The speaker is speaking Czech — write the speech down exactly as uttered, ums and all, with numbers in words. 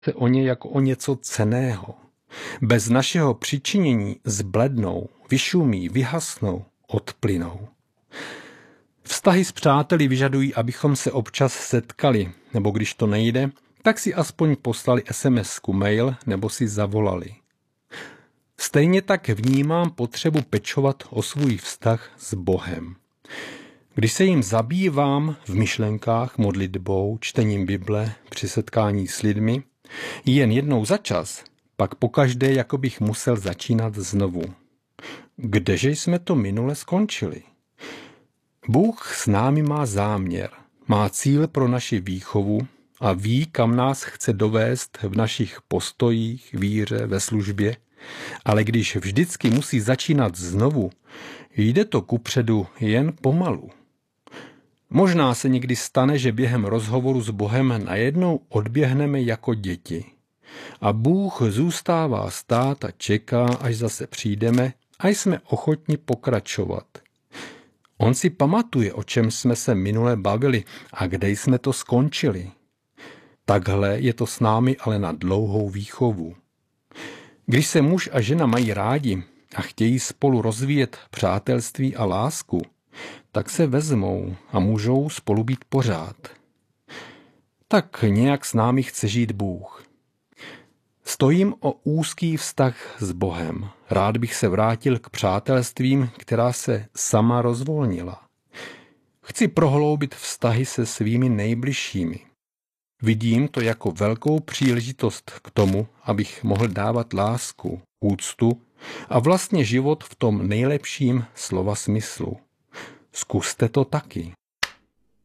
se o ně jako o něco cenného. Bez našeho přičinění zblednou, vyšumí, vyhasnou, odplynou. Vztahy s přáteli vyžadují, abychom se občas setkali, nebo když to nejde, tak si aspoň poslali es em esku, mail nebo si zavolali. Stejně tak vnímám potřebu pečovat o svůj vztah s Bohem. Když se jim zabývám v myšlenkách, modlitbou, čtením Bible, při setkání s lidmi, jen jednou za čas, pak pokaždé jako bych musel začínat znovu. Kdeže jsme to minule skončili? Bůh s námi má záměr, má cíl pro naši výchovu a ví, kam nás chce dovést v našich postojích, víře, ve službě, ale když vždycky musí začínat znovu, jde to kupředu jen pomalu. Možná se někdy stane, že během rozhovoru s Bohem najednou odběhneme jako děti. A Bůh zůstává stát a čeká, až zase přijdeme a jsme ochotni pokračovat. On si pamatuje, o čem jsme se minule bavili a kde jsme to skončili. Takhle je to s námi ale na dlouhou výchovu. Když se muž a žena mají rádi a chtějí spolu rozvíjet přátelství a lásku, tak se vezmou a můžou spolu být pořád. Tak nějak s námi chce žít Bůh. Stojím o úzký vztah s Bohem. Rád bych se vrátil k přátelstvím, která se sama rozvolnila. Chci prohloubit vztahy se svými nejbližšími. Vidím to jako velkou příležitost k tomu, abych mohl dávat lásku, úctu a vlastně život v tom nejlepším slova smyslu. Zkuste to taky.